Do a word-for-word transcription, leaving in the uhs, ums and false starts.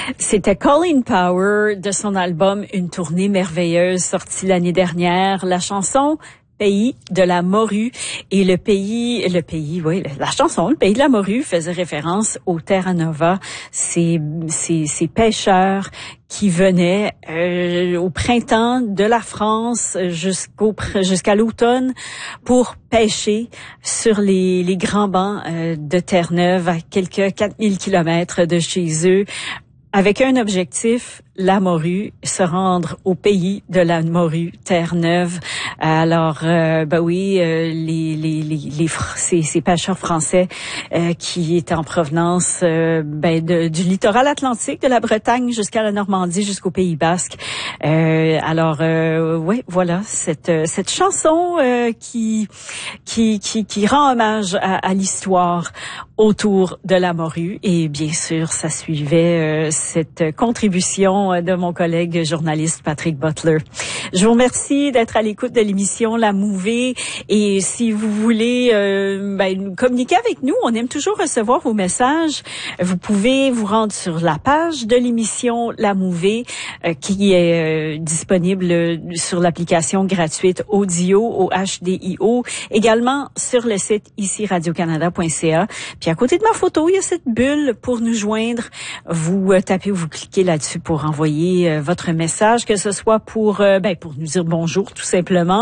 C'était Colin Power de son album Une tournée merveilleuse sorti l'année dernière. La chanson Pays de la morue et le pays, le pays, oui, la chanson, le pays de la morue faisait référence au Terra Nova, ces, ces, ces pêcheurs qui venaient euh, au printemps de la France jusqu'au jusqu'à l'automne pour pêcher sur les, les grands bancs euh, de Terre-Neuve à quelques quatre mille kilomètres de chez eux, avec un objectif, la morue, se rendre au pays de la morue, Terre-Neuve. Alors, euh, ben oui, euh, les, les, les, les ces, ces pêcheurs français euh, qui étaient en provenance euh, ben de, du littoral atlantique, de la Bretagne jusqu'à la Normandie, jusqu'au Pays Basque. Euh, alors, euh, oui, voilà cette cette chanson euh, qui qui qui qui rend hommage à, à l'histoire autour de la morue. Et bien sûr, ça suivait euh, cette contribution de mon collègue journaliste Patrick Butler. Je vous remercie d'être à l'écoute de l'émission La Mouvée. Et si vous voulez euh, ben, communiquer avec nous, on aime toujours recevoir vos messages. Vous pouvez vous rendre sur la page de l'émission La Mouvée euh, qui est euh, disponible sur l'application gratuite Audio au H D I O, également sur le site ici radio canada point c a. Puis à côté de ma photo, il y a cette bulle pour nous joindre. Vous euh, tapez ou vous cliquez là-dessus pour envoyer euh, votre message, que ce soit pour euh, ben pour nous dire bonjour tout simplement,